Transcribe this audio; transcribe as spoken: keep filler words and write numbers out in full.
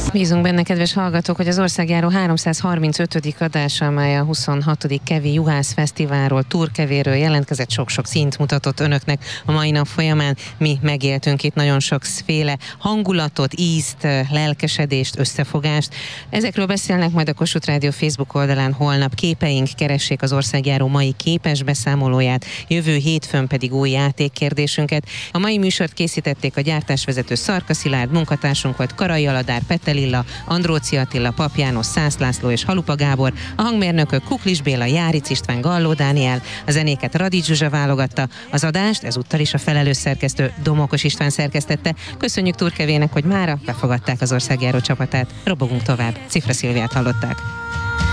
Bízunk benne, kedves hallgatók, hogy az Országjáró háromszázharmincötödik adása, amely a huszonhatodik Kevi Juhász Fesztiválról, Turkevéről jelentkezett, sok-sok színt mutatott önöknek a mai nap folyamán. Mi megéltünk itt nagyon sokféle hangulatot, ízt, lelkesedést, összefogást. Ezekről beszélnek majd a Kossuth Rádió Facebook oldalán holnap. Képeink, keressék az Országjáró mai képes beszámolóját, jövő hétfőn pedig új játékkérdésünket. A mai műsort készítették a gyártásvezető Szarka Szilárd, munkatársunk volt Karai Aladár, Petter Lilla, Andróci Attila, Pap János, Szász László és Halupa Gábor, a hangmérnökök Kuklis Béla, Járic István, Galló Dániel, a zenéket Radics Zsuzsa válogatta, az adást ezúttal is a felelős szerkesztő Domokos István szerkesztette. Köszönjük Turkevének, hogy mára befogadták az Országjáró csapatát. Robogunk tovább. Cifra Szilviát hallották.